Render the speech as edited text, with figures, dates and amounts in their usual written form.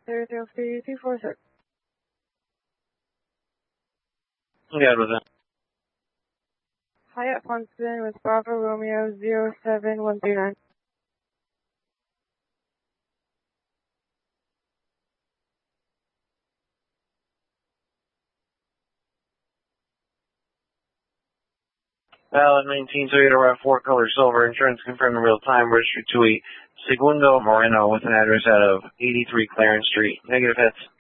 03246. Yeah, it was that. Hyatt Funston with Bravo Romeo 07139. Valid 19, Toyota RAV4 color silver, insurance confirmed in real time, registry to a Segundo Moreno with an address out of 83 Clarence Street. Negative hits.